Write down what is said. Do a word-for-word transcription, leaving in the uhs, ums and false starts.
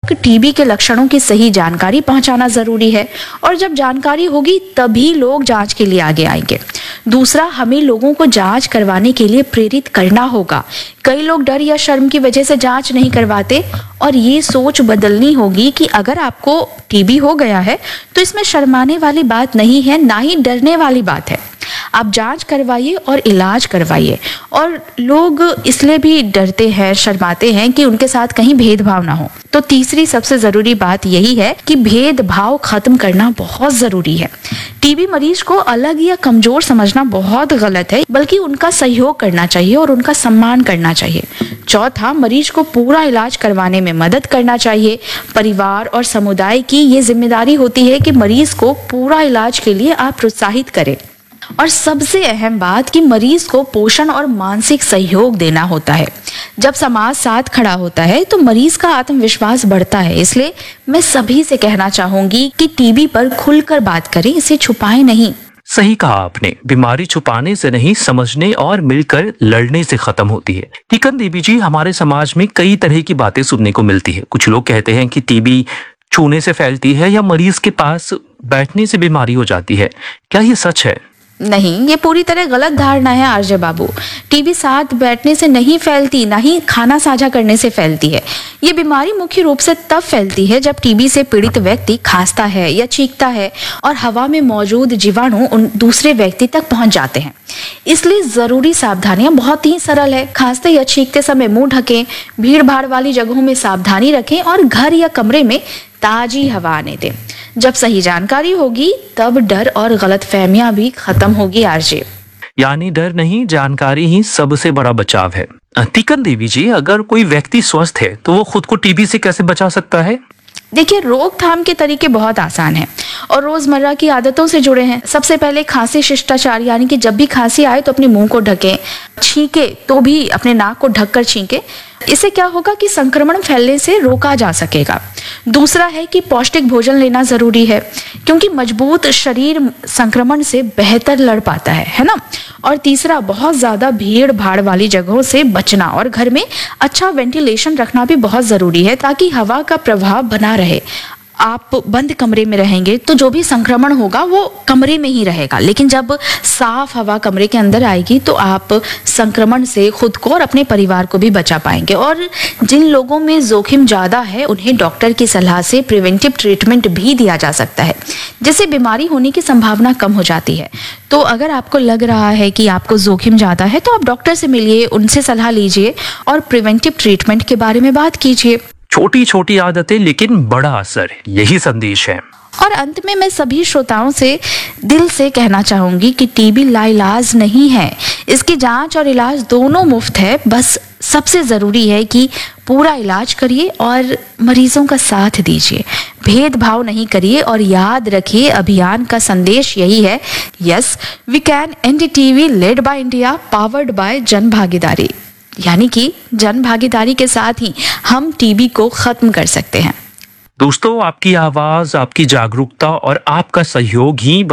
तक टीबी के लक्षणों की सही जानकारी पहुंचाना जरूरी है, और जब जानकारी होगी तभी लोग जांच के लिए आगे आएंगे। दूसरा, हमें लोगों को जांच करवाने के लिए प्रेरित करना होगा। कई लोग डर या शर्म की वजह से जांच नहीं करवाते, और ये सोच बदलनी होगी कि अगर आपको टीबी हो गया है तो इसमें शर्माने वाली बात नहीं है, ना ही डरने वाली बात है। आप जांच करवाइए और इलाज करवाइए। और लोग इसलिए भी डरते हैं, शर्माते हैं कि उनके साथ कहीं भेदभाव ना हो। तो तीसरी सबसे जरूरी बात यही है कि भेदभाव खत्म करना बहुत जरूरी है। टीबी मरीज को अलग या कमजोर समझना बहुत गलत है, बल्कि उनका सहयोग करना चाहिए और उनका सम्मान करना चाहिए। चौथा, मरीज को पूरा इलाज करवाने में मदद करना चाहिए। परिवार और समुदाय की ये जिम्मेदारी होती है कि मरीज को पूरा इलाज के लिए आप प्रोत्साहित करें। और सबसे अहम बात कि मरीज को पोषण और मानसिक सहयोग देना होता है। जब समाज साथ खड़ा होता है तो मरीज का आत्मविश्वास बढ़ता है। इसलिए मैं सभी से कहना चाहूंगी कि टीबी पर खुलकर बात करें, इसे छुपाएं नहीं। सही कहा आपने, बीमारी छुपाने से नहीं, समझने और मिलकर लड़ने से खत्म होती है। टीकन देवी जी, हमारे समाज में कई तरह की बातें सुनने को मिलती है। कुछ लोग कहते हैं कि टीबी छूने से फैलती है या मरीज के पास बैठने से बीमारी हो जाती है। क्या ये सच है? नहीं, ये पूरी तरह गलत धारणा है आरजे बाबू। टीबी साथ बैठने से नहीं फैलती, ना ही खाना साझा करने से फैलती है। ये बीमारी मुख्य रूप से तब फैलती है जब टीबी से पीड़ित व्यक्ति खांसता है या चीखता है और हवा में मौजूद जीवाणु उन दूसरे व्यक्ति तक पहुंच जाते हैं। इसलिए जरूरी सावधानियां बहुत ही सरल है। खांसते या छींकते समय मुंह ढकें, भीड़ भाड़ वाली जगहों में सावधानी रखें और घर या कमरे में ताजी हवा आने दें। जब सही जानकारी होगी तब डर और गलतफहमियां भी खत्म होगी आरजे। यानी डर नहीं, जानकारी ही सबसे बड़ा बचाव है। टीकन देवी जी, अगर कोई व्यक्ति स्वस्थ है तो वो खुद को टीबी से कैसे बचा सकता है? देखिए, रोकथाम के तरीके बहुत आसान हैं और रोजमर्रा की आदतों से जुड़े हैं। सबसे पहले खांसी शिष्टाचार, यानी कि जब भी खांसी आए तो अपने मुंह को ढकें, छींके तो भी अपने नाक को ढककर छींके। इससे क्या होगा कि संक्रमण फैलने से रोका जा सकेगा। दूसरा है कि पौष्टिक भोजन लेना जरूरी है, क्योंकि मजबूत शरीर संक्रमण से बेहतर लड़ पाता है है ना। और तीसरा, बहुत ज्यादा भीड़ भाड़ वाली जगहों से बचना और घर में अच्छा वेंटिलेशन रखना भी बहुत जरूरी है, ताकि हवा का प्रवाह बना रहे। आप बंद कमरे में रहेंगे तो जो भी संक्रमण होगा वो कमरे में ही रहेगा, लेकिन जब साफ हवा कमरे के अंदर आएगी तो आप संक्रमण से खुद को और अपने परिवार को भी बचा पाएंगे। और जिन लोगों में जोखिम ज़्यादा है उन्हें डॉक्टर की सलाह से प्रिवेंटिव ट्रीटमेंट भी दिया जा सकता है, जिससे बीमारी होने की संभावना कम हो जाती है। तो अगर आपको लग रहा है कि आपको जोखिम ज़्यादा है तो आप डॉक्टर से मिलिए, उनसे सलाह लीजिए और प्रिवेंटिव ट्रीटमेंट के बारे में बात कीजिए। छोटी छोटी आदतें लेकिन बड़ा असर, यही संदेश है। और अंत में मैं सभी श्रोताओं से दिल से कहना चाहूंगी कि टीबी लाइलाज नहीं है। इसकी जांच और इलाज दोनों मुफ्त है। बस सबसे जरूरी है कि पूरा इलाज करिए और मरीजों का साथ दीजिए, भेदभाव नहीं करिए। और याद रखिए, अभियान का संदेश यही है, yes we can end TB, led by India, powered by जन भागीदारी। यानी कि जन भागीदारी के साथ ही हम टीबी को खत्म कर सकते हैं। दोस्तों, आपकी आवाज, आपकी जागरूकता और आपका सहयोग ही